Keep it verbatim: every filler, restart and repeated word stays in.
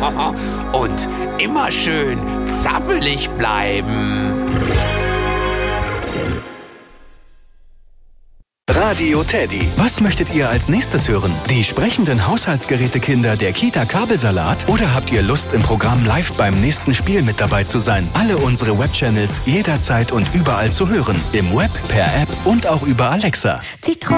Und immer schön zappelig bleiben. Radio Teddy. Was möchtet ihr als nächstes hören? Die sprechenden Haushaltsgerätekinder der Kita Kabelsalat? Oder habt ihr Lust, im Programm live beim nächsten Spiel mit dabei zu sein? Alle unsere Webchannels jederzeit und überall zu hören. Im Web, per App und auch über Alexa. Zitronen.